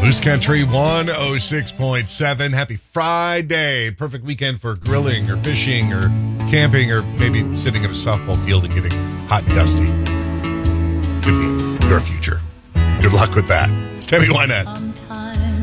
Loose Country 106.7. Happy Friday. Perfect weekend for grilling or fishing or camping or maybe sitting at a softball field and getting hot and dusty. Could be your future. Good luck with that. It's Tammy Wynette.